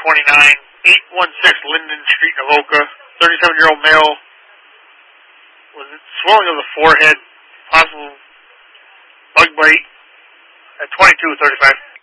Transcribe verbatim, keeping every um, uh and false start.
twenty-nine, eight one six Linden Street, Avoca. thirty-seven-year-old male with swelling of the forehead, possible bug bite at twenty-two thirty-five.